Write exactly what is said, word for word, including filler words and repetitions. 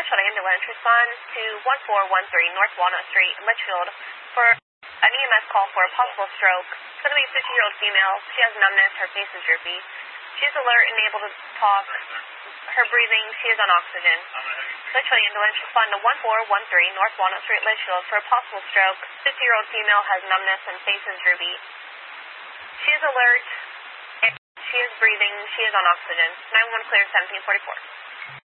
Litchfield ambulance responds to one four one three North Walnut Street, Litchfield, for an E M S call for a possible stroke. It's going to be a fifty-year-old female. She has numbness. Her face is droopy. She's alert and able to talk. Her breathing, she is on oxygen. Litchfield ambulance respond to one four one three North Walnut Street, Litchfield, for a possible stroke. fifty-year-old female has numbness and face is droopy. She is alert. And she is breathing. She is on oxygen. nine one one clear, seventeen forty-four.